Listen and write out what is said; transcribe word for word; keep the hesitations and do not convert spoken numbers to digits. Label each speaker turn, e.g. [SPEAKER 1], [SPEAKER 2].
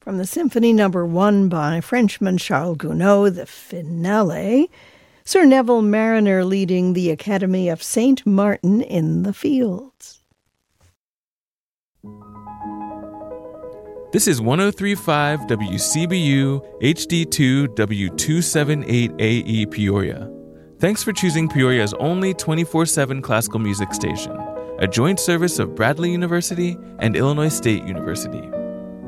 [SPEAKER 1] from the Symphony Number One by Frenchman Charles Gounod, the finale, Sir Neville Marriner leading the Academy of Saint Martin in the Fields.
[SPEAKER 2] This is one oh three point five W C B U H D two W two seventy-eight A E Peoria. Thanks for choosing Peoria's only twenty-four seven classical music station, a joint service of Bradley University and Illinois State University.